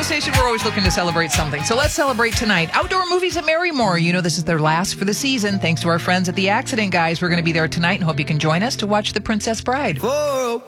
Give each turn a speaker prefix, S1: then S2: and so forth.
S1: Station, we're always looking to celebrate something. So let's celebrate tonight. Outdoor Movies at Marymore. You know this is their last for the season. Thanks to our friends at The Accident Guys. We're going to be there tonight and hope you can join us to watch The Princess Bride.